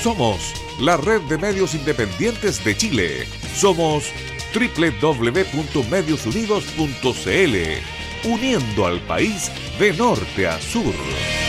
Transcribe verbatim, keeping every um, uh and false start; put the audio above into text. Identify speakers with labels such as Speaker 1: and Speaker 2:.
Speaker 1: Somos la red de medios independientes de Chile. Somos doble u doble u doble u punto medios unidos punto c l, uniendo al país de norte a sur.